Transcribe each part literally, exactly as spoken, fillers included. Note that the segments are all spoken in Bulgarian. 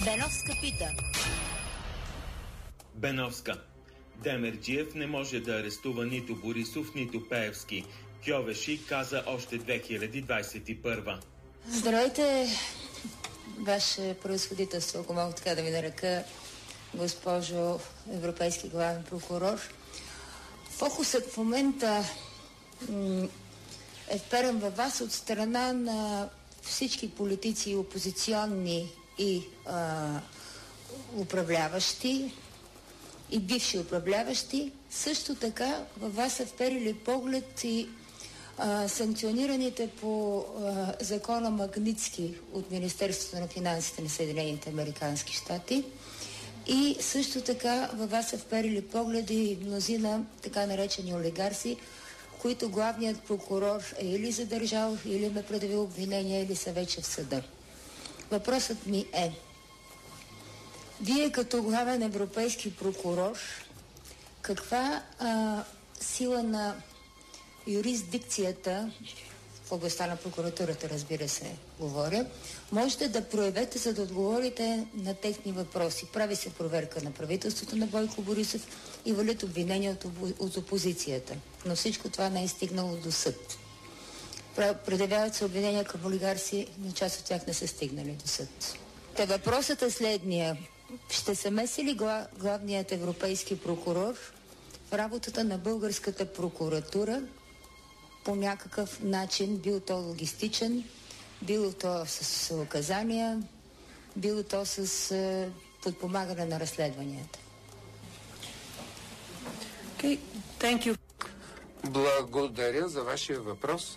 Беновска пита. Беновска. Демерджиев не може да арестува нито Борисов, нито Пеевски. Кьовеши каза още две хиляди двадесет и първа. Здравейте, Ваше превъзходителство, ако мога така да ви нарека, госпожо Европейски главен прокурор. Фокусът в момента м- е вперен във вас от страна на всички политици, опозиционни и а, управляващи и бивши управляващи. Също така във вас са вперили поглед и а, санкционираните по а, закона Магнитски от Министерството на финансите на Съединените американски щати. И също така във вас са вперили погледи мнозина така наречени олигарси, които главният прокурор е или задържал, или ме предявил обвинения, или са вече в съда. Въпросът ми е: вие като главен европейски прокурор, каква а, сила на юрисдикцията в областта на прокуратурата, разбира се, говоря, можете да проявете, за да отговорите на техни въпроси? Прави се проверка на правителството на Бойко Борисов и валят обвинения от, от опозицията. Но всичко това не е стигнало до съд. Предявяват се обвинения към олигарси, но част от тях не са стигнали до съд. Те въпросът е следния: ще се меси ли гла, главният европейски прокурор в работата на българската прокуратура по някакъв начин, бил то логистичен, било то с указания, било то с е, подпомагане на разследванията? Okay, thank you. Благодаря за вашия въпрос.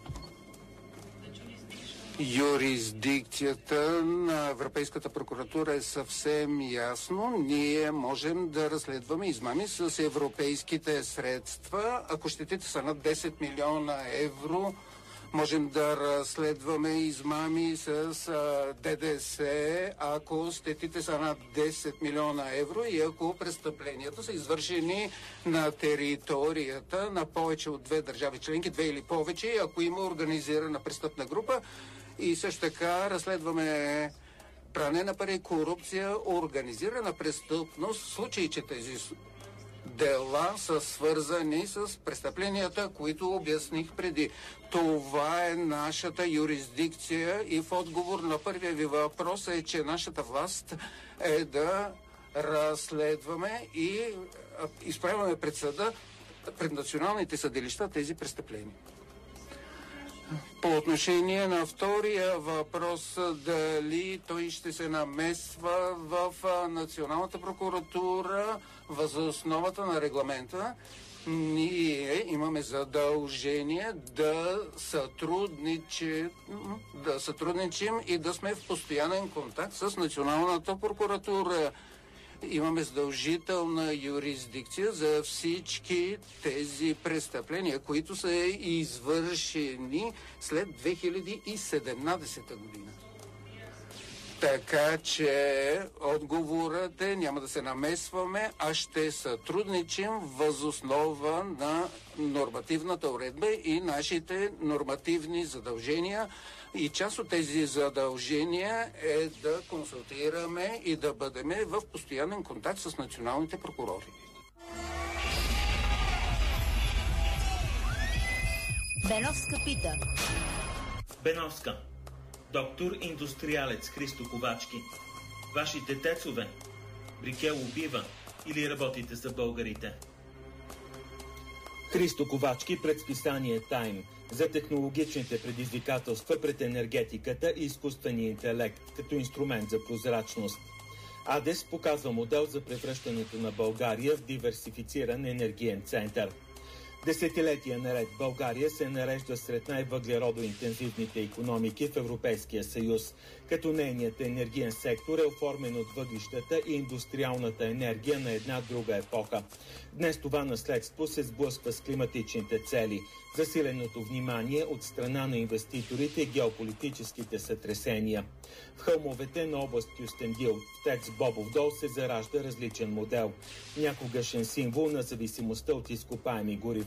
Юрисдикцията на Европейската прокуратура е съвсем ясно. Ние можем да разследваме измами с европейските средства. Ако щетите са над десет милиона евро, можем да разследваме измами с а, ДДС, ако щетите са над десет милиона евро и ако престъпленията са извършени на територията на повече от две държави членки, две или повече, ако има организирана престъпна група. И също така разследваме пране на пари, корупция, организирана престъпност, в случай, че тези дела са свързани с престъпленията, които обясних преди. Това е нашата юрисдикция и в отговор на първия ви въпрос е, че нашата власт е да разследваме и изправяме пред съда, пред националните съдилища тези престъпления. По отношение на втория въпрос, дали той ще се намесва в Националната прокуратура въз основата на регламента, ние имаме задължение да сътрудничим, да сътрудничим и да сме в постоянен контакт с Националната прокуратура. Имаме задължителна юрисдикция за всички тези престъпления, които са извършени след две хиляди и седемнадесета година. Така че отговорът е: няма да се намесваме, а ще сътрудничим въз основа на нормативната уредба и нашите нормативни задължения. И част от тези задължения е да консултираме и да бъдем в постоянен контакт с националните прокурори. Беновска пита. Беновска. Доктор индустриалец Христо Ковачки. Вашите тецове? Брикел убива или работите за българите? Христо Ковачки пред списание Time за технологичните предизвикателства пред енергетиката и изкуствения интелект като инструмент за прозрачност. АДЕС показва модел за превръщането на България в диверсифициран енергиен център. Десетилетия наред България се нарежда сред най-въглеродоинтензивните икономики в Европейския съюз, като нейният енергиен сектор е оформен от въглищата и индустриалната енергия на една друга епоха. Днес това наследство се сблъсква с климатичните цели, засиленото внимание от страна на инвеститорите и геополитическите сътресения. В хълмовете на област Кюстендил, в ТЕЦ Бобов дол, се заражда различен модел. Някогашен символ на зависимостта от изкопаеми горива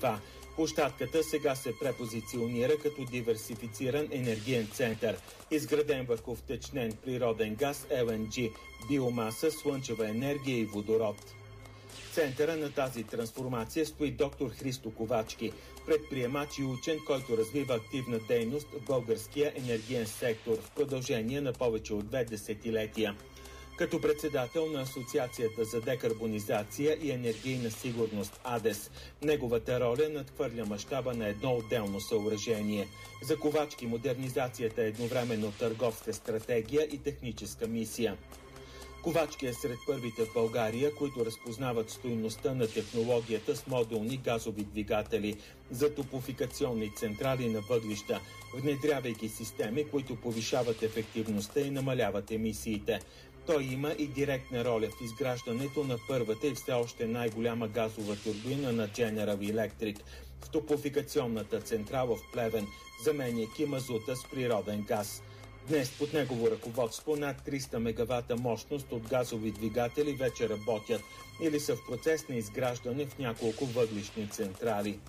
горива. Площадката сега се препозиционира като диверсифициран енергиен център, изграден върху втечнен природен газ, Ел Ен Джи, биомаса, слънчева енергия и водород. В центъра на тази трансформация стои доктор Христо Ковачки, предприемач и учен, който развива активна дейност в българския енергиен сектор в продължение на повече от две десетилетия. Като председател на Асоциацията за декарбонизация и енергийна сигурност АДЕС, неговата роля надхвърля мащаба на едно отделно съоръжение. За Ковачки модернизацията е едновременно търговска стратегия и техническа мисия. Ковачки е сред първите в България, които разпознават стойността на технологията с модулни газови двигатели за топофикационни централи на въглища, внедрявайки системи, които повишават ефективността и намаляват емисиите. Той има и директна роля в изграждането на първата и все още най-голяма газова турбина на General Electric в топофикационната централа в Плевен, заменяйки мазута с природен газ. Днес под негово ръководство над триста мегавата мощност от газови двигатели вече работят или са в процес на изграждане в няколко въглищни централи.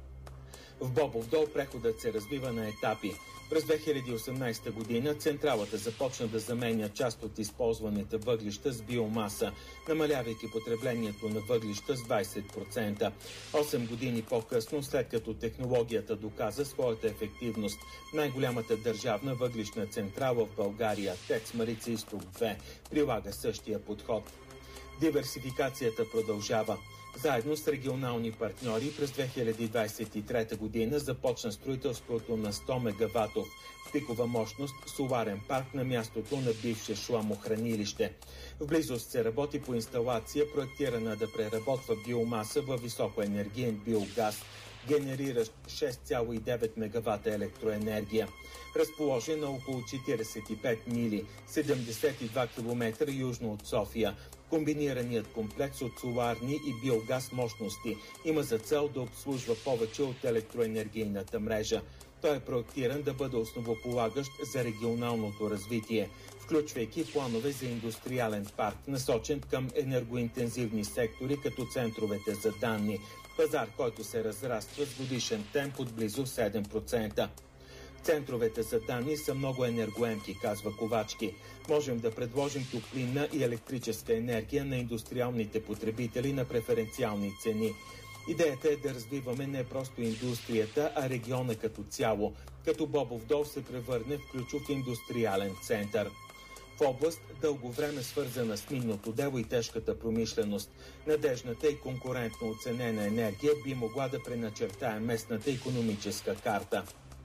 В Бобов дол преходът се развива на етапи. През две хиляди и осемнадесета година централата започна да заменя част от използваните въглища с биомаса, намалявайки потреблението на въглища с двадесет процента. Осем години по-късно, след като технологията доказа своята ефективност, най-голямата държавна въглищна централа в България, ТЕЦ Марица Изток две, прилага същия подход. Диверсификацията продължава. Заедно с регионални партньори през две хиляди двадесет и трета година започна строителството на сто мегаватов пикова мощност соларен парк на мястото на бивше шламохранилище. В близост се работи по инсталация, проектирана да преработва биомаса във високоенергиен биогаз, генериращ шест цяло и девет мегавата електроенергия. Разположен на около четиридесет и пет мили, седемдесет и два километра южно от София, комбинираният комплекс от соларни и биогаз мощности има за цел да обслужва повече от електроенергийната мрежа. Той е проектиран да бъде основополагащ за регионалното развитие, включвайки планове за индустриален парк, насочен към енергоинтензивни сектори, като центровете за данни, пазар, който се разраства с годишен темп от близо седем процента. Центровете за данни са много енергоемки, казва Ковачки. Можем да предложим топлинна и електрическа енергия на индустриалните потребители на преференциални цени. Идеята е да развиваме не просто индустрията, а региона като цяло, като Бобов дол се превърне в ключов индустриален център. В област, дълго време свързана с минното дело и тежката промишленост, надежната и конкурентно оценена енергия би могла да преначертае местната икономическа карта.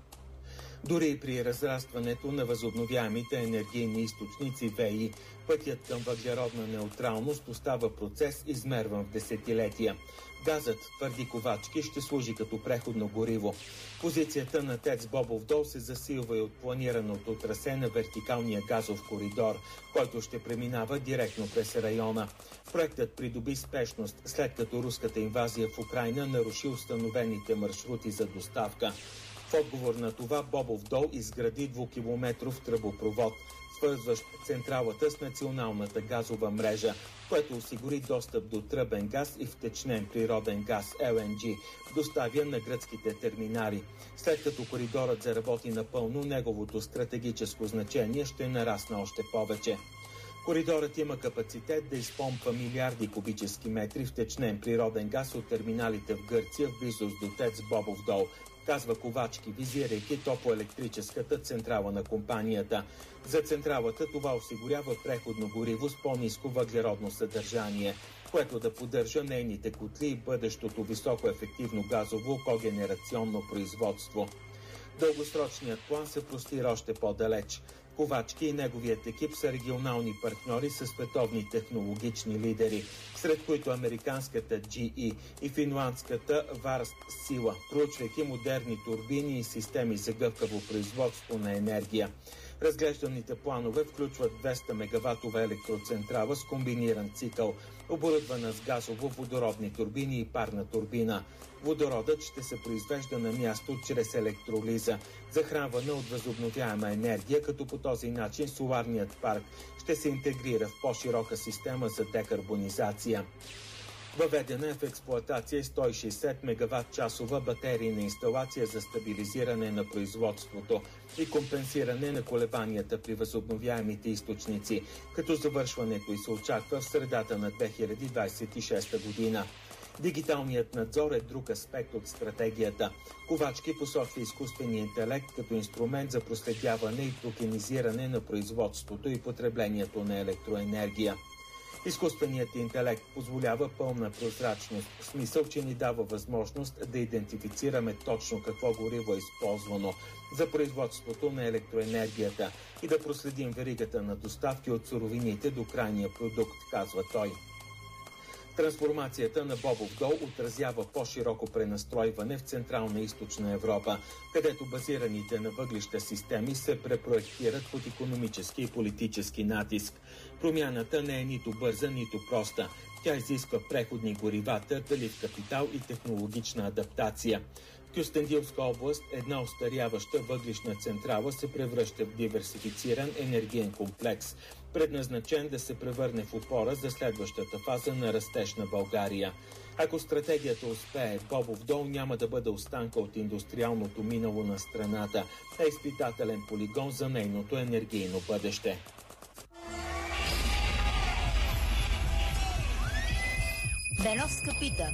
Дори и при разрастването на възобновяемите енергийни източници ВЕИ, пътят към въглеродна неутралност остава процес, измерван в десетилетия. Газът, твърди Ковачки, ще служи като преходно гориво. Позицията на ТЕЦ Бобов дол се засилва и от планираното трасе на вертикалния газов коридор, който ще преминава директно през района. Проектът придоби спешност, след като руската инвазия в Украйна наруши установените маршрути за доставка. В отговор на това Бобов дол изгради двукилометров тръбопровод, свързващ централата с националната газова мрежа, което осигури достъп до тръбен газ и втечнен природен газ Ел Ен Джи, доставя на гръцките терминали. След като коридорът заработи напълно, неговото стратегическо значение ще нарасне още повече. Коридорът има капацитет да изпомпва милиарди кубически метри втечнен природен газ от терминалите в Гърция в близост до ТЕЦ Бобов дол, казва Ковачки, визирайки топлоелектрическата централа на компанията. За централата това осигурява преходно гориво с по-ниско въглеродно съдържание, което да поддържа нейните котли и бъдещото високоефективно газово когенерационно производство. Дългосрочният план се простира още по-далеч. Ковачки и неговият екип са регионални партньори с световни технологични лидери, сред които американската Джи И и финландската Варст Сила, проучвайки модерни турбини и системи за гъвкаво производство на енергия. Разглежданите планове включват двеста мегаватова електроцентрала с комбиниран цикъл, оборудвана с газово-водородни турбини и парна турбина. Водородът ще се произвежда на място чрез електролиза, захранвана от възобновяема енергия, като по този начин соларният парк ще се интегрира в по-широка система за декарбонизация. Въведена е в експлоатация сто и шейсет мегаватт-часова батерийна инсталация за стабилизиране на производството и компенсиране на колебанията при възобновяемите източници, като завършването й се очаква в средата на две хиляди двадесет и шеста година. Дигиталният надзор е друг аспект от стратегията. Ковачки посочва изкуствения интелект като инструмент за проследяване и токенизиране на производството и потреблението на електроенергия. Изкуственият интелект позволява пълна прозрачност, в смисъл, че ни дава възможност да идентифицираме точно какво гориво е използвано за производството на електроенергията и да проследим веригата на доставки от суровините до крайния продукт, казва той. Трансформацията на Бобов дол отразява по-широко пренастройване в Централна и Източна Европа, където базираните на въглища системи се препроектират под икономически и политически натиск. Промяната не е нито бърза, нито проста. Тя изисква преходни горива, търпелив капитал и технологична адаптация. В Кюстендилска област една остаряваща въглищна централа се превръща в диверсифициран енергиен комплекс, предназначен да се превърне в опора за следващата фаза на растеж на България. Ако стратегията успее, Бобов дол няма да бъде останка от индустриалното минало на страната, а изпитателен полигон за нейното енергийно бъдеще. Беновска пита.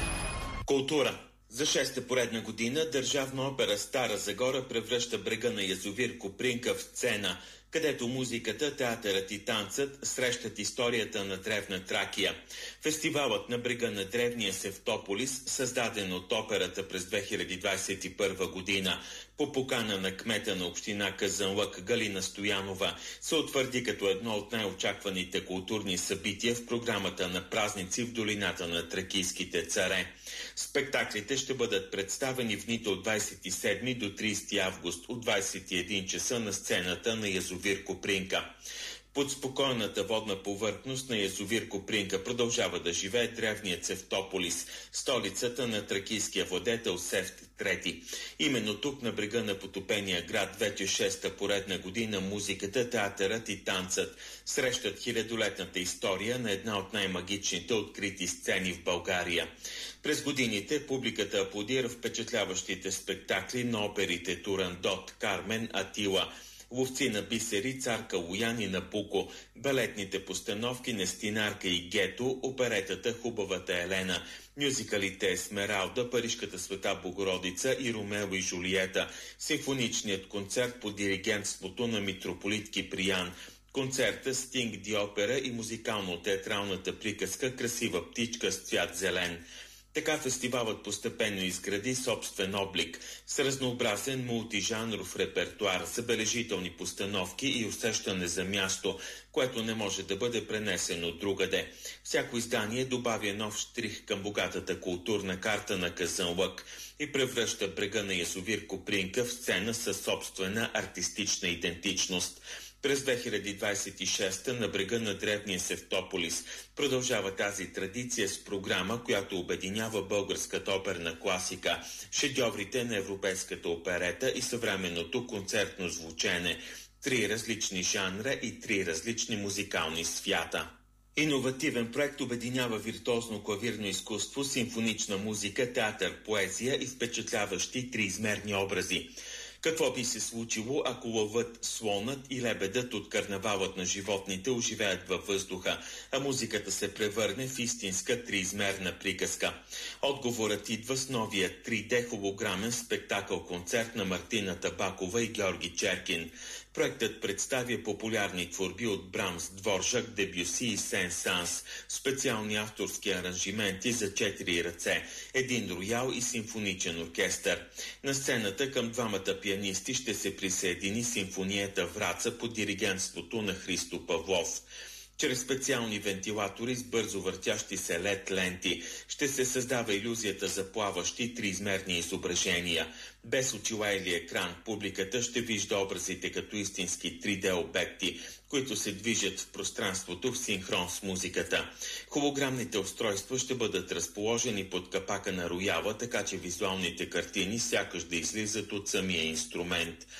Култура. За шеста поредна година Държавна опера Стара Загора превръща брега на язовир Копринка в сцена, където музиката, театърът и танцът срещат историята на древна Тракия. Фестивалът на брега на древния Севтополис, създаден от операта през две хиляди двадесет и първа година, по покана на кмета на община Казанлък Галина Стоянова, се утвърди като едно от най-очакваните културни събития в програмата на празници в долината на тракийските царе. Спектаклите ще бъдат представени в дните от двадесет и седми до тридесети август от двадесет и един часа на сцената на язовир Копринка. Под спокойната водна повърхност на язовир Копринка продължава да живее древният Севтополис, столицата на тракийския владетел Севт трети. Именно тук, на брега на потопения град, вече шеста поредна година музиката, театърът и танцът срещат хилядолетната история на една от най-магичните открити сцени в България. През годините публиката аплодира впечатляващите спектакли на оперите Турандот, Кармен, Атила, Ловци на бисери, Царка Лоян и Набуко, балетните постановки Нестинарка и Гето, оперетата Хубавата Елена, мюзикалите Есмералда, Парижката света Богородица и Ромео и Жулиета, симфоничният концерт по диригентството на митрополит Киприян, концерта Стинг ди опера и музикално-театралната приказка Красива птичка с цвят зелен. Така фестивалът постепенно изгради собствен облик с разнообразен мултижанров репертуар, забележителни постановки и усещане за място, което не може да бъде пренесено другаде. Всяко издание добавя нов штрих към богатата културна карта на Казанлък и превръща брега на язовир Копринка в сцена със собствена артистична идентичност. През две хиляди двадесет и шеста на брега на древния Севтополис продължава тази традиция с програма, която обединява българската оперна класика, шедьоврите на европейската оперета и съвременното концертно звучене, три различни жанра и три различни музикални свята. Иновативен проект обединява виртуозно клавирно изкуство, симфонична музика, театър, поезия и впечатляващи триизмерни образи. Какво би се случило, ако лъвът, слонът и лебедът от карнавалът на животните оживеят във въздуха, а музиката се превърне в истинска триизмерна приказка? Отговорът идва с новия три Д холограмен спектакъл-концерт на Мартина Табакова и Георги Черкин. Проектът представя популярни творби от Брамс, Дворжак, Дебюси и Сен-Санс, специални авторски аранжименти за четири ръце, един роял и симфоничен оркестър. На сцената към двамата пианисти ще се присъедини симфонията Враца под диригентството на Христо Павлов. Чрез специални вентилатори с бързо въртящи се лед ленти ще се създава илюзията за плаващи триизмерни изображения. Без очила или екран публиката ще вижда образите като истински три Д обекти, които се движат в пространството в синхрон с музиката. Холограмните устройства ще бъдат разположени под капака на рояла, така че визуалните картини сякаш да излизат от самия инструмент.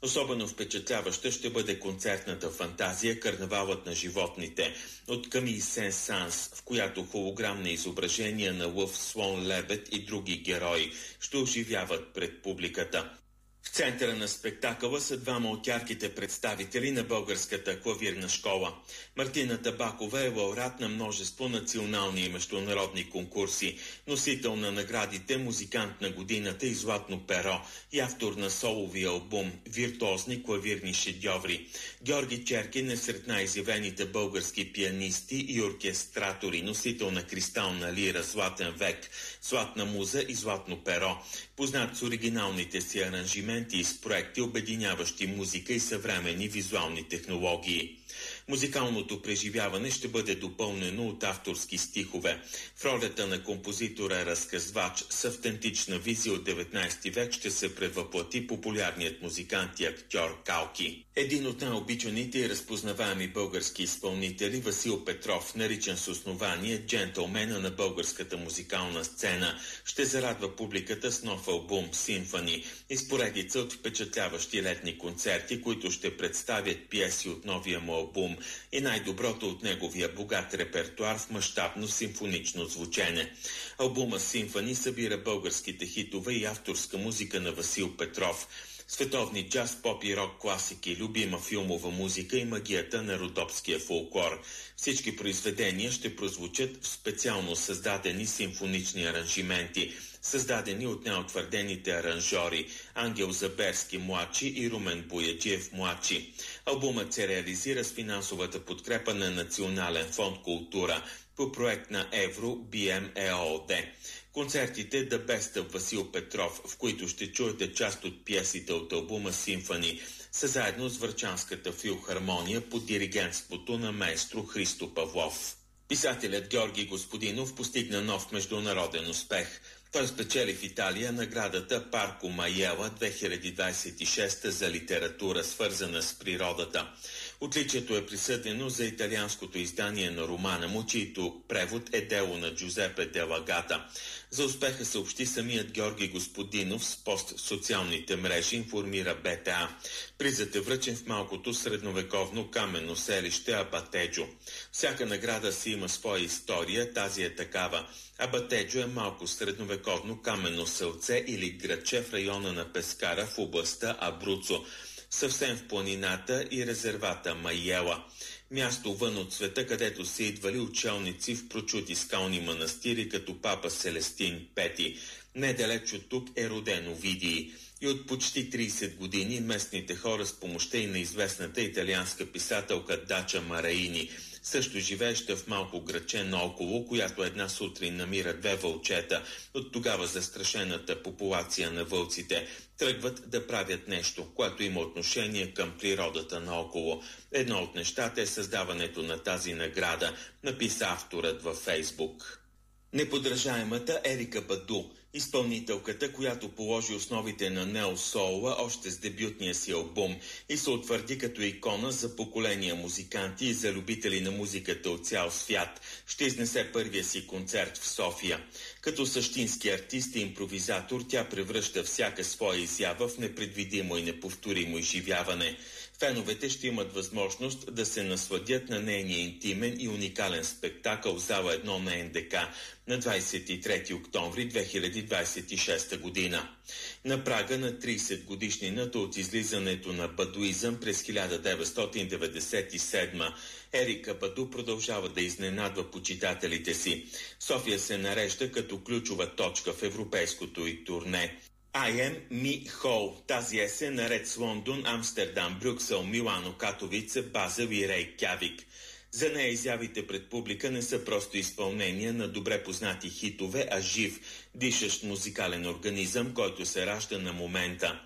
Особено впечатляваща ще бъде концертната фантазия «Карнавалът на животните» от Камий Сен-Санс, в която холограмни изображения на лъв, слон, лебед и други герои ще оживяват пред публиката. В центъра на спектакъла са двама от ярките представители на българската клавирна школа. Мартина Табакова е лауреат на множество национални и международни конкурси, носител на наградите «Музикант на годината» и «Златно перо» и автор на солови албум «Виртуозни клавирни шедьоври». Георги Черкин е сред най-изявените български пианисти и оркестратори, носител на кристална лира «Златен век», «Златна муза» и «Златно перо». Познат с оригиналните си аранжименти и с проекти, обединяващи музика и съвременни визуални технологии. Музикалното преживяване ще бъде допълнено от авторски стихове. В ролята на композитора-разказвач с автентична визия от деветнайсети век ще се превъплати популярният музикант и актьор Калки. Един от най-обичаните и разпознаваеми български изпълнители, Васил Петров, наричан с основание джентълмена на българската музикална сцена, ще зарадва публиката с нов албум «Симфони» и с поредица от впечатляващи летни концерти, които ще представят пиеси от новия му албум и най-доброто от неговия богат репертуар в мащабно симфонично звучене. Албума «Симфони» събира българските хитове и авторска музика на Васил Петров, световни джаз, поп и рок класики, любима филмова музика и магията на родопския фолклор. Всички произведения ще прозвучат в специално създадени симфонични аранжименти, създадени от неутвърдените аранжори Ангел Заберски младши и Румен Бояджиев младши. Албумът се реализира с финансовата подкрепа на Национален фонд култура по проект на Евро Би Ем ЕООД. Концертите The Best of Васил Петров, в които ще чуете част от пиесите от албума «Симфони», са заедно с Врачанската филхармония под диригентството на маестро Христо Павлов. Писателят Георги Господинов постигна нов международен успех. Той спечели в Италия наградата Парко Майела две хиляди двадесет и шеста за литература, свързана с природата. Отличието е присъдено за италианското издание на романа му, чийто превод е дело на Джузепе де Лагата. За успеха съобщи самият Георги Господинов с пост в социалните мрежи, информира Б Т А. Призът е връчен в малкото средновековно каменно селище Абатеджо. Всяка награда си има своя история, тази е такава. Абатеджо е малко средновековно каменно селце или градче в района на Пескара в областта Абруцо, съвсем в планината и резервата Майела. Място вън от света, където са идвали учелници в прочути скални манастири като папа Селестин Пети. Недалеч от тук е роден Овидий. И от почти тридесет години местните хора с помощта и на известната италианска писателка Дача Мараини, също живееща в малко градче наоколо, която една сутрин намира две вълчета от тогава застрашената популация на вълците, тръгват да правят нещо, което има отношение към природата наоколо. Едно от нещата е създаването на тази награда, написа авторът във Фейсбук. Неподражаемата Ерика Баду, изпълнителката, която положи основите на неосоула още с дебютния си албум и се утвърди като икона за поколения музиканти и за любители на музиката от цял свят, ще изнесе първия си концерт в София. Като същински артист и импровизатор, тя превръща всяка своя изява в непредвидимо и неповторимо изживяване. Феновете ще имат възможност да се насладят на нейния интимен и уникален спектакъл в зала едно на Ен Де Ка на двадесет и трети октомври две хиляди двадесет и шеста година. На прага на тридесет годишнината от излизането на бадуизъм през хиляда деветстотин деветдесет и седма, Ерика Баду продължава да изненадва почитателите си. София се нарежда като ключова точка в европейското й турне. I am Me Whole. Тази есен наред с Лондон, Амстердам, Брюксел, Милано, Катовице, Базел и Рейкявик. За нея изявите пред публика не са просто изпълнения на добре познати хитове, а жив, дишащ музикален организъм, който се ражда на момента.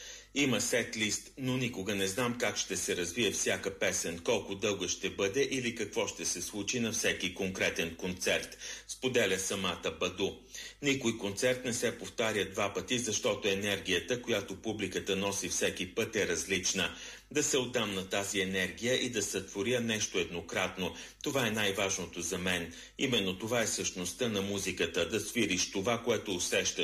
Има сет-лист, но никога не знам как ще се развие всяка песен, колко дълга ще бъде или какво ще се случи на всеки конкретен концерт, споделя самата Баду. Никой концерт не се повтаря два пъти, защото енергията, която публиката носи всеки път, е различна. Да се отдам на тази енергия и да сътворя нещо еднократно. Това е най-важното за мен. Именно това е същността на музиката, да свириш това, което усещаш.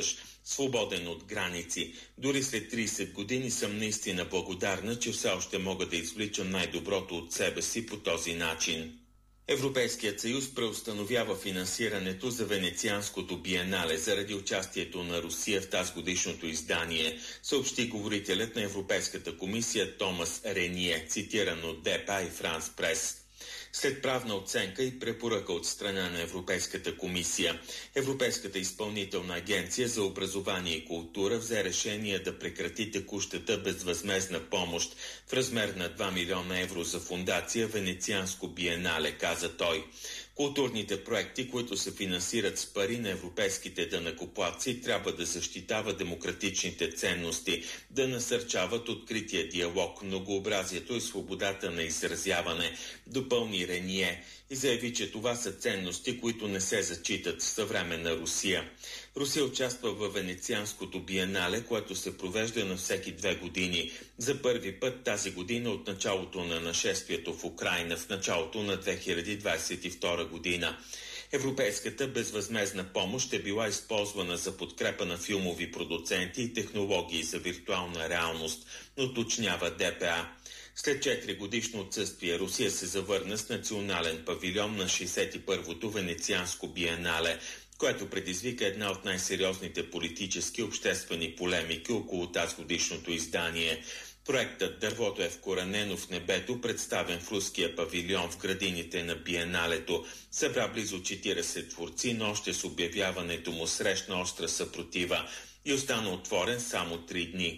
свободен от граници. Дори след трийсет години съм наистина благодарна, че все още мога да извличам най-доброто от себе си по този начин. Европейският съюз преустановява финансирането за Венецианското биенале заради участието на Русия в тазгодишното издание, съобщи говорителят на Европейската комисия Томас Рение, цитиран от Д П А и Франс Прес. След правна оценка и препоръка от страна на Европейската комисия, Европейската изпълнителна агенция за образование и култура взе решение да прекрати текущата безвъзмездна помощ в размер на два милиона евро за фондация Венецианско биенале, каза той. Културните проекти, които се финансират с пари на европейските данъкоплатци, трябва да защитават демократичните ценности, да насърчават открития диалог, многообразието и свободата на изразяване, допълни Рение и заяви, че това са ценности, които не се зачитат в съвременна Русия. Русия участва в Венецианското биенале, което се провежда на всеки две години. За първи път тази година от началото на нашествието в Украйна в началото на две хиляди двадесет и втора година. Европейската безвъзмездна помощ е била използвана за подкрепа на филмови продуценти и технологии за виртуална реалност, уточнява Д П А. След четири годишно отсъствие Русия се завърна с национален павилион на шейсет и първото Венецианско биенале, което предизвика една от най-сериозните политически и обществени полемики около тазгодишното издание. Проектът «Дървото е вкоренено в небето», представен в руския павилион в градините на биеналето, събра близо четирийсет творци, но още с обявяването му срещна остра съпротива и остана отворен само три дни.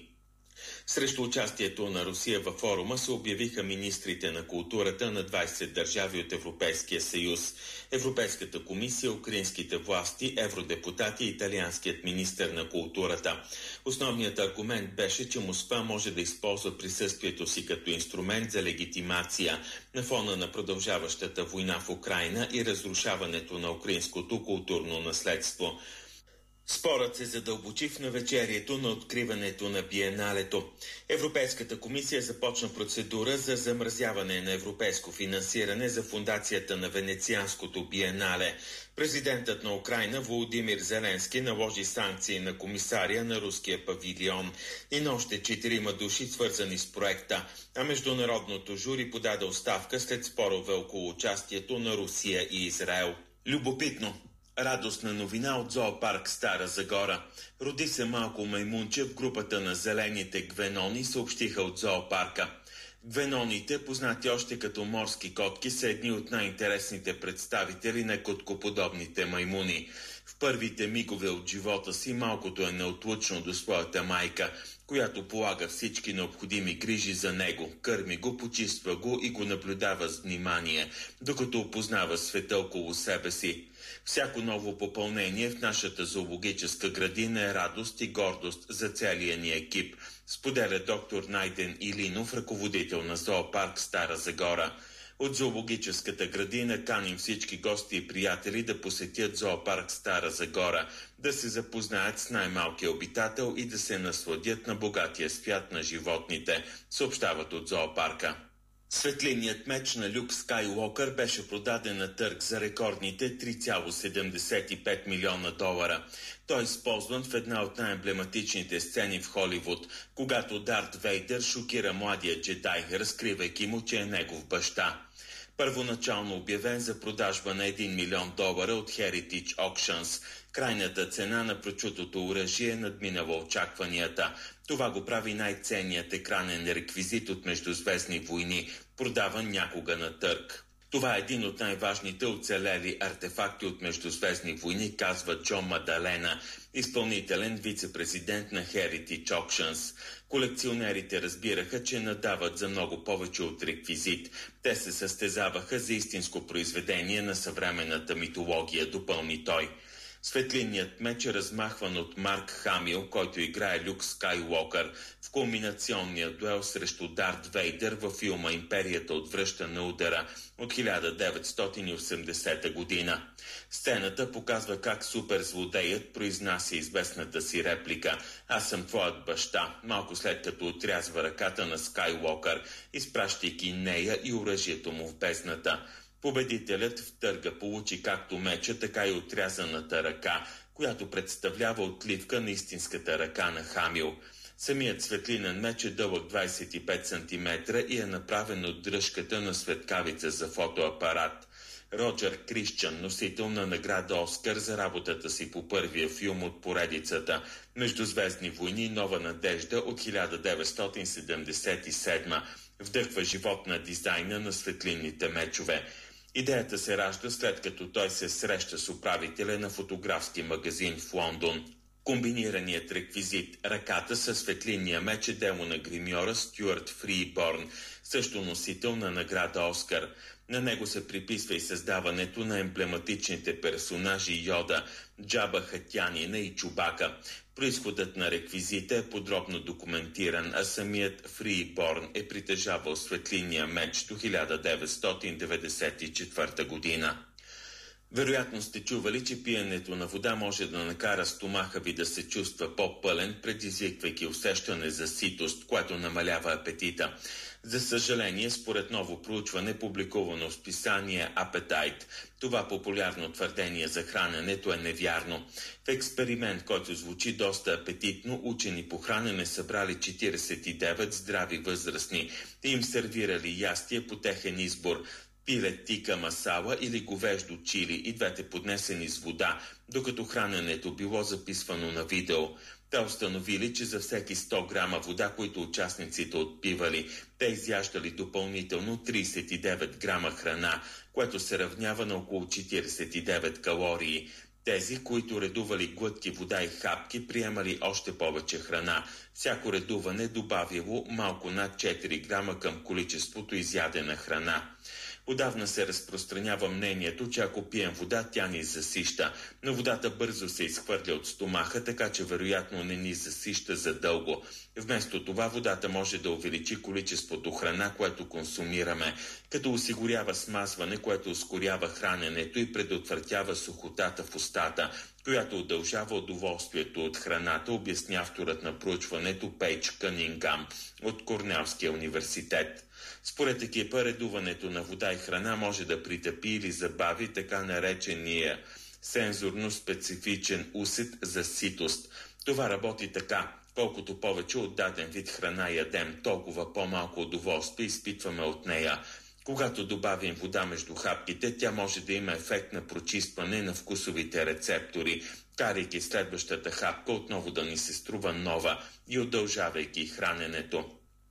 Срещу участието на Русия във форума се обявиха министрите на културата на двадесет държави от Европейския съюз, Европейската комисия, украинските власти, евродепутати и италианският министър на културата. Основният аргумент беше, че Москва може да използва присъствието си като инструмент за легитимация на фона на продължаващата война в Украйна и разрушаването на украинското културно наследство. Спорът се задълбочи в навечерието на откриването на биеналето. Европейската комисия започна процедура за замразяване на европейско финансиране за фондацията на Венецианското биенале. Президентът на Украйна Володимир Зеленски наложи санкции на комисария на руския павилион и на още четирима души, свързани с проекта, а международното жури подаде оставка след спорове около участието на Русия и Израел. Любопитно! Радостна новина от зоопарк Стара Загора. Роди се малко маймунче в групата на зелените гвенони, съобщиха от зоопарка. Гвеноните, познати още като морски котки, са едни от най-интересните представители на коткоподобните маймуни. В първите мигове от живота си малкото е неотлучно до своята майка, която полага всички необходими грижи за него, кърми го, почиства го и го наблюдава с внимание, докато опознава света около себе си. Всяко ново попълнение в нашата зоологическа градина е радост и гордост за целия ни екип, споделя доктор Найден Илинов, ръководител на зоопарк Стара Загора. От зоологическата градина каним всички гости и приятели да посетят зоопарк Стара Загора, да се запознаят с най-малкия обитател и да се насладят на богатия свят на животните, съобщават от зоопарка. Светлинният меч на Люк Скайуокър беше продаден на търг за рекордните три цяло седемдесет и пет милиона долара. Той е използван в една от най-емблематичните сцени в Холивуд, когато Дарт Вейдър шокира младия джедай, разкривайки му, че е негов баща. Първоначално обявен за продажба на един милион долара от Heritage Auctions, крайната цена на прочутото оръжие надминала очакванията. Това го прави най-ценният екранен реквизит от Междузвездни войни, продаван някога на търг. Това е един от най-важните оцелели артефакти от Междузвездни войни, казва Джон Мадалена, изпълнителен вице-президент на Heritage Auctions. Колекционерите разбираха, че надават за много повече от реквизит. Те се състезаваха за истинско произведение на съвременната митология, допълни той. Светлинният меч е размахван от Марк Хамил, който играе Люк Скайуокър в кулминационния дуел срещу Дарт Вейдър във филма «Империята отвръща на удара» от хиляда деветстотин и осемдесета година. Сцената показва как суперзлодеят произнася известната си реплика «Аз съм твоят баща», малко след като отрязва ръката на Скайуокър, изпращайки нея и оръжието му в бездната. Победителят в търга получи както меча, така и отрязаната ръка, която представлява отливка на истинската ръка на Хамил. Самият светлинен меч е дълъг двадесет и пет сантиметра и е направен от дръжката на светкавица за фотоапарат. Роджер Кришчън, носител на награда Оскар за работата си по първия филм от поредицата Междузвездни войни, нова надежда от хиляда деветстотин седемдесет и седма, вдъхва живот на дизайна на светлинните мечове. Идеята се ражда след като той се среща с управителя на фотографски магазин в Лондон. Комбинираният реквизит, ръката със светлинния меч, е дело на гримьора Стюарт Фриборн, също носител на награда Оскар. На него се приписва и създаването на емблематичните персонажи Йода, Джаба Хатянина и Чубака. Произходът на реквизита е подробно документиран, а самият Фриборн е притежавал светлинния меч до хиляда деветстотин деветдесет и четвърта година. Вероятно сте чували, че пиенето на вода може да накара стомаха ви да се чувства по-пълен, предизвиквайки усещане за ситост, което намалява апетита. За съжаление, според ново проучване, публикувано в списание Appetite, това популярно твърдение за храненето е невярно. В експеримент, който звучи доста апетитно, учени по хранене събрали четиридесет и девет здрави възрастни и им сервирали ястия по техен избор – пиле тика масала или говеждо чили, и двете поднесени с вода, докато храненето било записвано на видео. Те установили, че за всеки сто грама вода, които участниците отпивали, те изяждали допълнително тридесет и девет грама храна, което се равнява на около четиридесет и девет калории. Тези, които редували глътки вода и хапки, приемали още повече храна. Всяко редуване добавило малко над четири грама към количеството изядена храна. Отдавна се разпространява мнението, че ако пием вода, тя ни засища, но водата бързо се изхвърля от стомаха, така че вероятно не ни засища задълго. Вместо това водата може да увеличи количеството храна, което консумираме, като осигурява смазване, което ускорява храненето и предотвратява сухотата в устата, която удължава удоволствието от храната, обясня авторът на проучването Пейдж Кънингам от Корнелския университет. Според екипа, редуването на вода и храна може да притъпи или забави така наречения сензорно-специфичен усет за ситост. Това работи така: колкото повече от даден вид храна ядем, толкова по-малко удоволствие изпитваме от нея. Когато добавим вода между хапките, тя може да има ефект на прочистване на вкусовите рецептори, карайки следващата хапка отново да ни се струва нова и удължавайки храненето.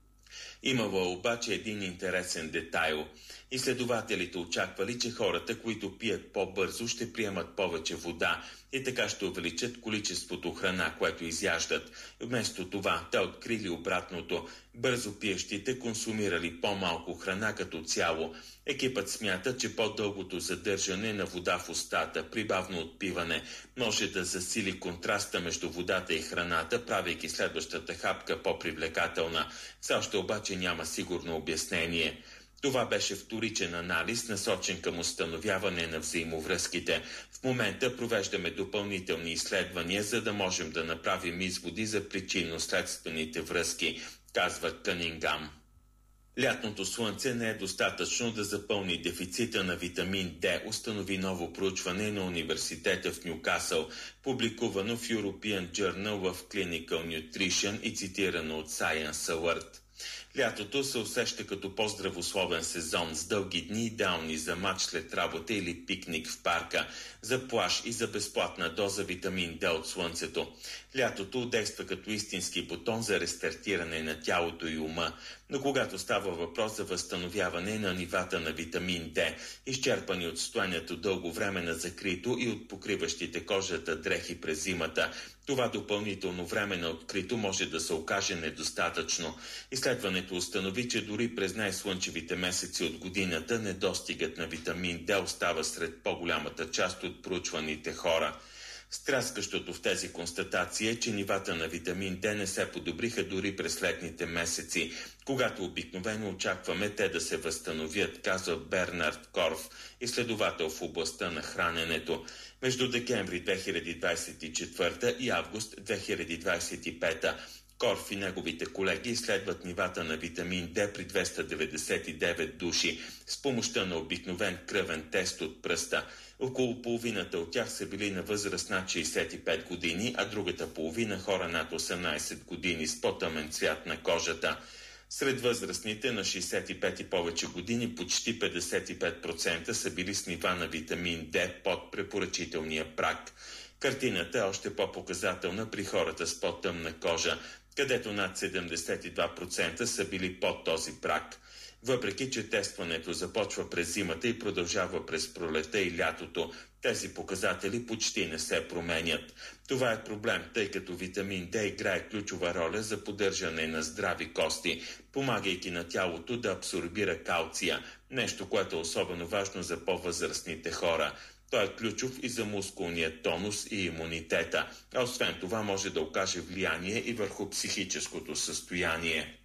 Имало обаче един интересен детайл. Изследователите очаквали, че хората, които пият по-бързо, ще приемат повече вода и така ще увеличат количеството храна, което изяждат. Вместо това, те открили обратното. Бързо пиещите консумирали по-малко храна като цяло. Екипът смята, че по-дългото задържане на вода в устата при бавно отпиване може да засили контраста между водата и храната, правейки следващата хапка по-привлекателна. Все още обаче няма сигурно обяснение. Това беше вторичен анализ, насочен към установяване на взаимовръзките. В момента провеждаме допълнителни изследвания, за да можем да направим изводи за причинно-следствените връзки, казва Кънингам. Лятното слънце не е достатъчно да запълни дефицита на витамин Д, установи ново проучване на университета в Нюкасъл, публикувано в European Journal of Clinical Nutrition и цитирано от Science Alert. Лятото се усеща като по-здравословен сезон с дълги дни, идеални за мач след работа или пикник в парка, за плаж и за безплатна доза витамин Д от слънцето. Лятото действа като истински бутон за рестартиране на тялото и ума, но когато става въпрос за възстановяване на нивата на витамин Д, изчерпани от стоянието дълго време на закрито и от покриващите кожата дрехи през зимата, това допълнително време на открито може да се окаже недостатъчно. Изследването установи, че дори през най-слънчевите месеци от годината недостигът на витамин Д остава сред по-голямата част от проучваните хора. Стряскащото в тези констатации е, че нивата на витамин Д не се подобриха дори през летните месеци, когато обикновено очакваме те да се възстановят, казва Бернард Корф, изследовател в областта на храненето. Между декември две хиляди двадесет и четвърта и август две хиляди двадесет и пета Корф и неговите колеги изследват нивата на витамин Д при двеста деветдесет и девет души с помощта на обикновен кръвен тест от пръста. Около половината от тях са били на възраст над шейсет и пет години, а другата половина хора над осемнайсет години с по-тъмен цвят на кожата. Сред възрастните на шейсет и пет и повече години почти петдесет и пет процента са били с нива на витамин Д под препоръчителния праг. Картината е още по-показателна при хората с по-тъмна кожа, където над седемдесет и два процента са били под този праг. Въпреки че тестването започва през зимата и продължава през пролета и лятото, тези показатели почти не се променят. Това е проблем, тъй като витамин Д играе ключова роля за поддържане на здрави кости, помагайки на тялото да абсорбира калция, нещо, което е особено важно за по-възрастните хора. Той е ключов и за мускулния тонус и имунитета, а освен това може да окаже влияние и върху психическото състояние.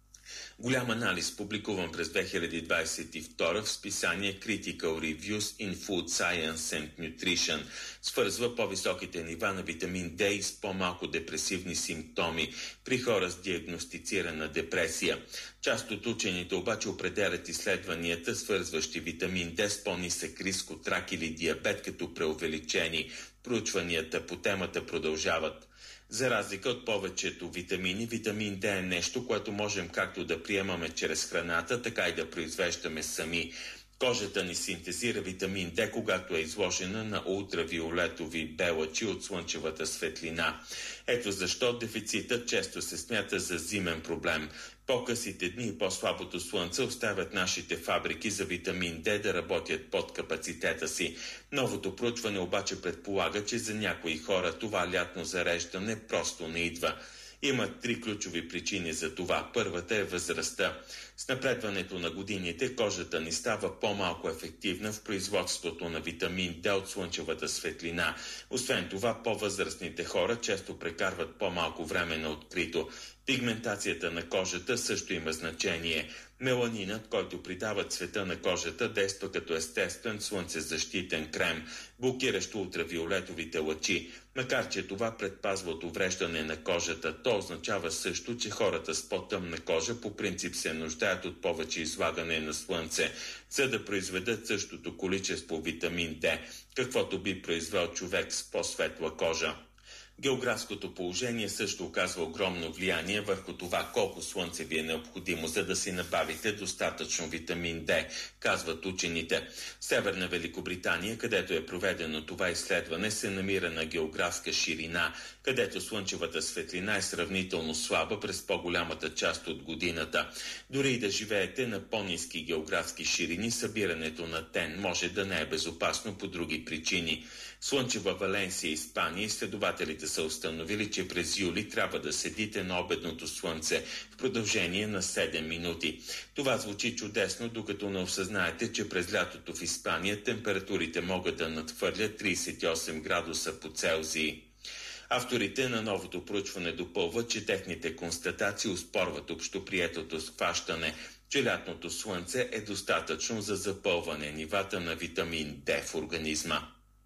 Голям анализ, публикуван през две хиляди двадесет и втора в списание Critical Reviews in Food Science and Nutrition, свързва по-високите нива на витамин Д с по-малко депресивни симптоми при хора с диагностицирана депресия. Част от учените обаче определят изследванията, свързващи витамин Д с по-нисък риск от рак или диабет, като преувеличени. Проучванията по темата продължават. За разлика от повечето витамини, витамин Д е нещо, което можем както да приемаме чрез храната, така и да произвеждаме сами. Кожата ни синтезира витамин Д, когато е изложена на ултравиолетови бе лъчи от слънчевата светлина. Ето защо дефицитът често се смята за зимен проблем. По-късите дни и по-слабото слънце оставят нашите фабрики за витамин Д да работят под капацитета си. Новото проучване обаче предполага, че за някои хора това лятно зареждане просто не идва. Има три ключови причини за това. Първата е възрастта. С напредването на годините кожата ни става по-малко ефективна в производството на витамин Д от слънчевата светлина. Освен това, по-възрастните хора често прекарват по-малко време на открито. Пигментацията на кожата също има значение. Меланинът, който придава цвета на кожата, действа като естествен слънцезащитен крем, блокиращ ултравиолетовите лъчи. Макар че това предпазва от увреждане на кожата, то означава също, че хората с по-тъмна кожа по принцип се нуждаят от повече излагане на слънце, за да произведат същото количество витамин Д, каквото би произвел човек с по-светла кожа. Географското положение също оказва огромно влияние върху това колко слънце ви е необходимо, за да си набавите достатъчно витамин Д, казват учените. Северна Великобритания, където е проведено това изследване, се намира на географска ширина, където слънчевата светлина е сравнително слаба през по-голямата част от годината. Дори и да живеете на по-ниски географски ширини, събирането на тен може да не е безопасно по други причини. Слънчева Валенсия, Испания, изследователите са установили, че през юли трябва да седите на обедното слънце в продължение на седем минути. Това звучи чудесно, докато не осъзнаете, че през лятото в Испания температурите могат да надхвърлят тридесет и осем градуса по Целзий. Авторите на новото проучване допълват, че техните констатации оспорват общоприетото схващане, че лятното слънце е достатъчно за запълване нивата на витамин Д в организма.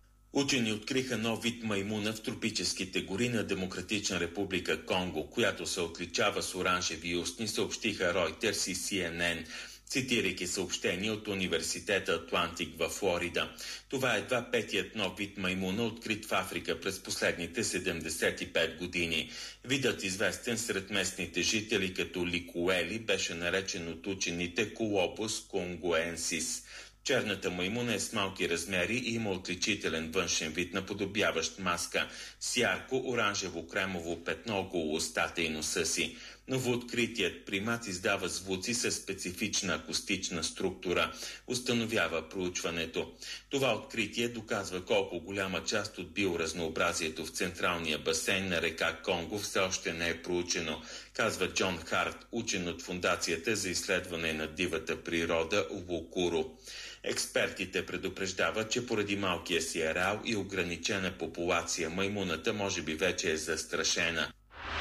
Учени откриха нов вид маймуна в тропическите гори на Демократична република Конго, която се отличава с оранжеви устни, съобщиха Reuters и Си Ен Ен, цитирайки съобщение от университета Атлантик във Флорида. Това е едва петият нов вид маймуна, открит в Африка през последните седемдесет и пет години. Видът, известен сред местните жители като ликуели, беше наречен от учените Колобус конгуенсис. Черната маймуна е с малки размери и има отличителен външен вид, наподобяващ маска, с ярко оранжево-кремово петно около устата и носа си. Новооткритият примат издава звуци със специфична акустична структура, установява проучването. Това откритие доказва колко голяма част от биоразнообразието в централния басейн на река Конго все още не е проучено, казва Джон Харт, учен от Фондацията за изследване на дивата природа Лукуру. Експертите предупреждават, че поради малкия си ареал и ограничена популация, маймуната може би вече е застрашена.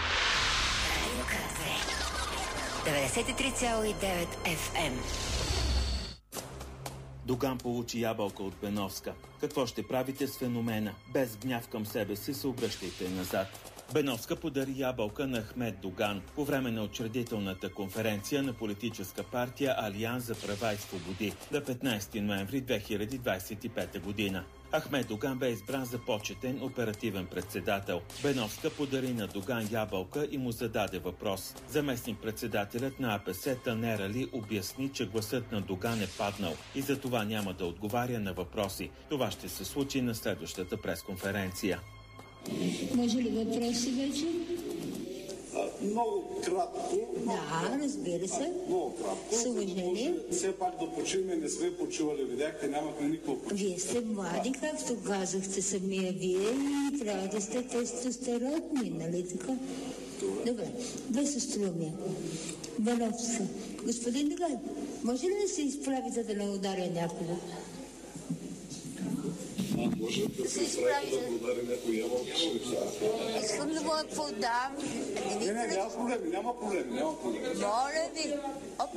деветдесет и три цяло и девет Еф Ем. Доган получи ябълка от Беновска. Какво ще правите с феномена? Без гняв към себе си се обръщайте назад. Беновска подари ябълка на Ахмед Доган по време на учредителната конференция на политическа партия Алианс за права и свободи на петнайсети ноември две хиляди двайсет и пета година. Ахмед Доган бе избран за почетен оперативен председател. Беновска подари на Доган ябълка и му зададе въпрос. Заместник-председателят на АПС Танер Али обясни, че гласът на Доган е паднал и за това няма да отговаря на въпроси. Това ще се случи на следващата пресконференция. Може ли въпроси вече? А, много кратко. Да, разбира се. А, много кратко. С уважение. Все пак да почиваме, не сме почивали, видяхте, нямахме никакво почиване. Вие сте млади, както казахте самия вие, и трябва да сте тестостеронни, нали така? Добре, без остроумие. Беновска. Господин Доган, може ли да се изправите да не ударя някого? Може да се изправи да удари някой ябълка. Искам да го подам. Не, не, няма проблеми, няма проблеми, няма проблеми. Моля ви. Оп.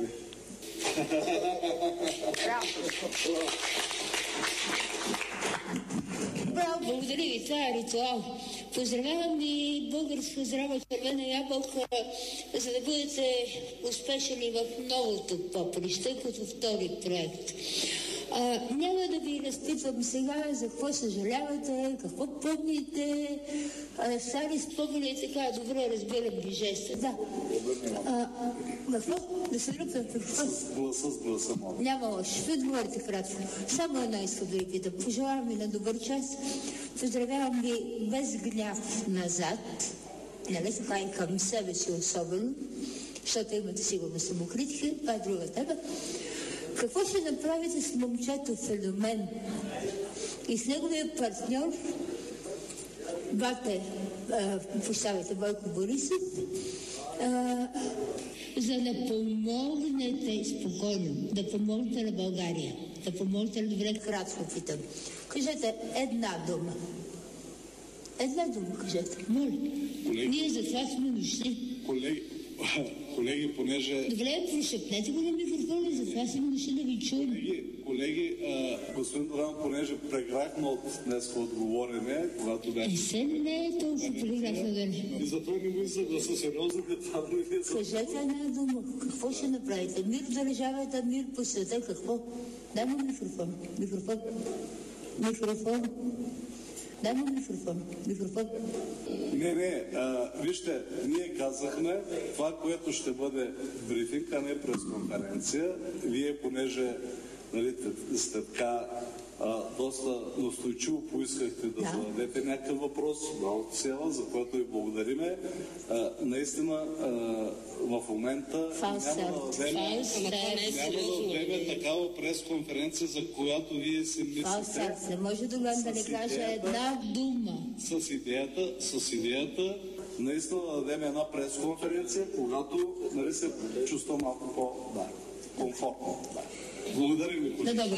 Браво. Браво, благодаря ви, това е ритуал. Поздравявам ви българска здрава червена ябълка, за да бъдете успешни в новото поприще, като втори проект. А, няма да ви разпитвам сега за какво съжалявате, какво помните, а, стари спомени и така, добре разбирам ви жеста. Да. А, какво? Да се ръпвам какво? С гласа, с гласа, моля. Няма лошо. Ви отговорите кратко. Само едно искам да ви питам. Пожелавам ви на добър час. Поздравявам ви без гняв назад. Нали така и към себе си особено, защото имате сигурно самокритика. Това е друга тема. Какво ще направите с момчето Феномен и с неговия партньор, бате, поставите Бойко Борисов, а, за да помогнете спокойно, да помогнете на България, да помогнете на добре, кратко питам. Кажете една дума. Една дума кажете. Моля. Колеги, ние за това сме дошли. Колеги, колеги, понеже... Добре, прошепнете го на микрофона, за това сме дошли да ви чуем. Колеги, колеги а, господин Доган, понеже преграхна от днес отговорене, когато бях... И се не е толкова преграхна да не. И затова не го съгласа сериозно, това да не е... Кажете една дума. Какво ще направите? Мир в държавата, мир по света, какво? Дай му микрофон. Микрофон. Микрофон. Дай му микрофон. Микрофон. Не, не, а, вижте, ние казахме това, което ще бъде брифинг, а не пресконференция. Вие, понеже нали, сте така а, доста настойчиво поискахте да, да зададете някакъв въпрос, браво Села, за което ви благодариме. А, наистина, а, в момента Фалсарт. няма да дадем, няма да дадем такава пресконференция, за която вие си мислите. Фалсарт. Не може Доган да не каже една дума. С идеята, с идеята наистина да дадем една пресконференция, когато нали, се чувства малко по да, комфортно. Да. Благодаря ви. Да, добре.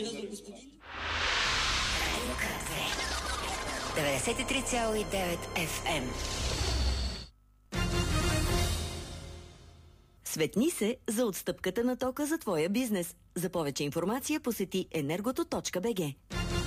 деветдесет и три цяло и девет Еф Ем. Светни се за отстъпката на тока за твоя бизнес. За повече информация посети енергото точка би джи.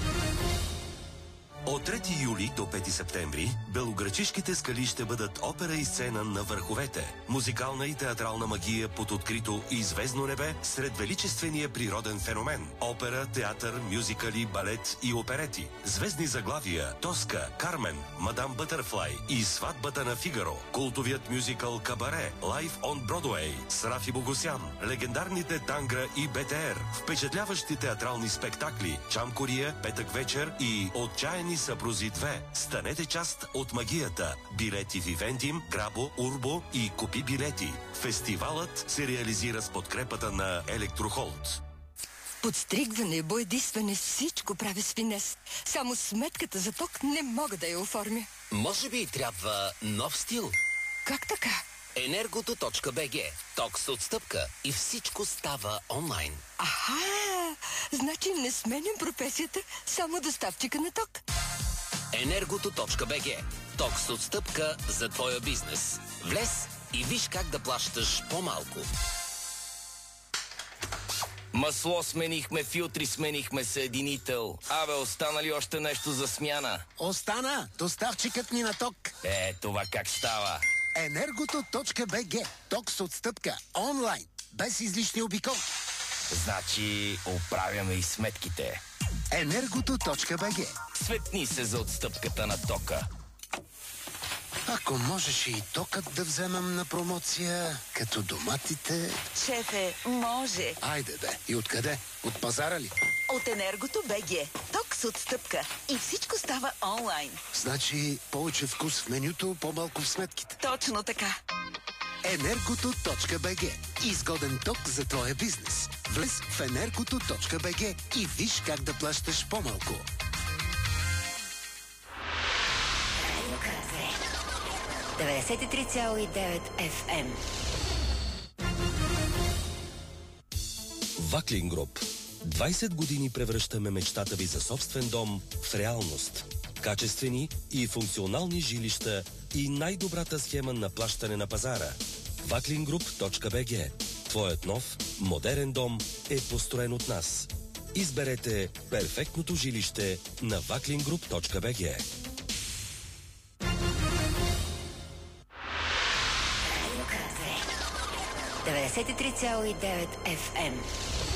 От трети юли до пети септември белоградчишките скали ще бъдат опера и сцена на върховете. Музикална и театрална магия под открито и звездно небе сред величествения природен феномен. Опера, театър, мюзикали, балет и оперети. Звездни заглавия Тоска, Кармен, Мадам Бътърфлай и Сватбата на Фигаро. Култовият мюзикъл Кабаре, Лайф он Бродуей с Рафи Богосян. Легендарните Тангра и Бе Те Ер. Впечатляващи театрални спектакли Чамкория, Петък вечер и Отчаяни съпрузи две. Станете част от магията. Билети в Ивентим, Грабо, Урбо и Купи билети. Фестивалът се реализира с подкрепата на Електрохолд. Подстригване, боядисване, всичко прави с финес. Само сметката за ток не мога да я оформя. Може би трябва нов стил? Как така? енергото точка би джи. Ток с отстъпка и всичко става онлайн. Аха! Значи не сменям професията, само доставчика на ток. енергото точка би джи. Ток с отстъпка за твоя бизнес. Влез и виж как да плащаш по-малко. Масло сменихме, филтри сменихме, съединител. Абе, остана ли още нещо за смяна? Остана! Доставчикът ни на ток. Е, това как става? Енергото точка бе же. Ток с отстъпка. Онлайн. Без излишни обикол. Значи, оправяме и сметките. Енергото точка бе же. Светни се за отстъпката на тока. Ако можеше и токът да вземам на промоция, като доматите... Шефе, може. Айде бе. И откъде? От пазара ли? От Енергото точка бе же. Ток с отстъпка. И всичко става онлайн. Значи повече вкус в менюто, по-малко в сметките. Точно така. Енергото точка бе же. Изгоден ток за твоя бизнес. Влез в Енергото точка бе же и виж как да плащаш по-малко. деветдесет и три цяло и девет еф ем. Ваклин Груп. двайсет години превръщаме мечтата ви за собствен дом в реалност. Качествени и функционални жилища и най-добрата схема на плащане на пазара. ваклин груп точка бе же. Твоят нов, модерен дом е построен от нас. Изберете перфектното жилище на ваклин груп точка бе же. деветдесет и три цяло и девет еф ем.